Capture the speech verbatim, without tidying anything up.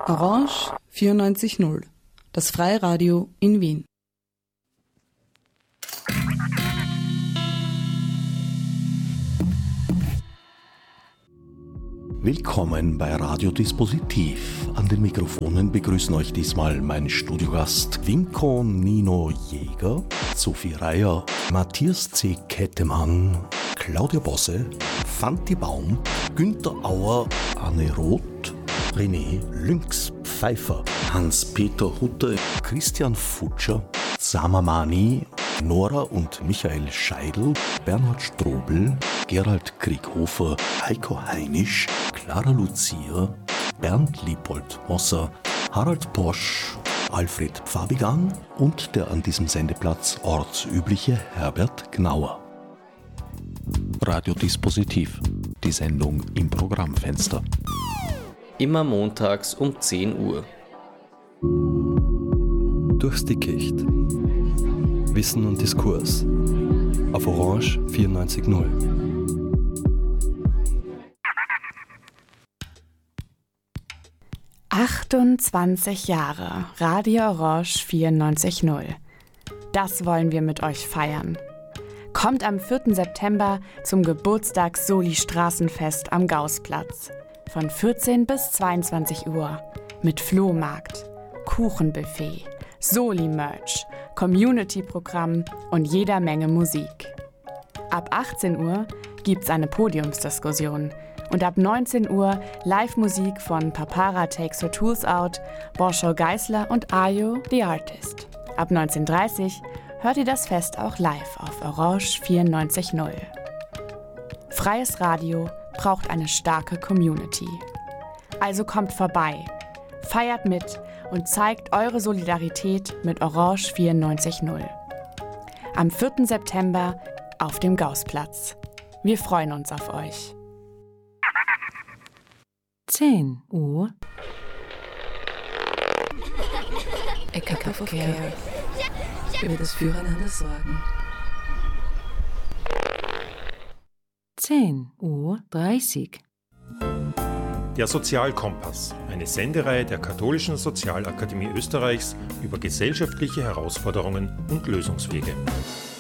Orange vierundneunzig Komma null, das Freiradio in Wien. Willkommen bei Radio Dispositiv. An den Mikrofonen begrüßen euch diesmal mein Studiogast Winko Nino Jäger, Sophie Reier, Matthias C. Kettemann, Claudia Bosse, Fanti Baum, Günther Auer, Anne Roth, René Lynx-Pfeiffer, Hans-Peter Hutter, Christian Futscher, Sama Mani, Nora und Michael Scheidl, Bernhard Strobel, Gerald Krieghofer, Heiko Heinisch, Clara Lucia, Bernd Liepold-Mosser, Harald Posch, Alfred Pfabigan und der an diesem Sendeplatz ortsübliche Herbert Gnauer. Radiodispositiv, die Sendung im Programmfenster. Immer montags um zehn Uhr. Durchs Dickicht. Wissen und Diskurs. Auf Orange vierundneunzig Komma null. achtundzwanzig Jahre Radio Orange vierundneunzig Komma null. Das wollen wir mit euch feiern. Kommt am vierten September zum Geburtstags Soli Straßenfest am Gaußplatz. Von vierzehn bis zweiundzwanzig Uhr. Mit Flohmarkt, Kuchenbuffet, Soli-Merch, Community-Programm und jeder Menge Musik. Ab achtzehn Uhr gibt's eine Podiumsdiskussion. Und ab neunzehn Uhr Live-Musik von Papara Takes Her Tools Out, Borschow Geisler und Ayo the Artist. Ab neunzehn Uhr dreißig hört ihr das Fest auch live auf Orange vierundneunzig Komma null. Freies Radio braucht eine starke Community. Also kommt vorbei, feiert mit und zeigt eure Solidarität mit Orange vierundneunzig Komma null. Am vierten September auf dem Gaußplatz. Wir freuen uns auf euch. zehn Uhr. A cup of care. Über das Füreinander sorgen. zehn Uhr dreißig. Der Sozialkompass, eine Sendereihe der Katholischen Sozialakademie Österreichs über gesellschaftliche Herausforderungen und Lösungswege.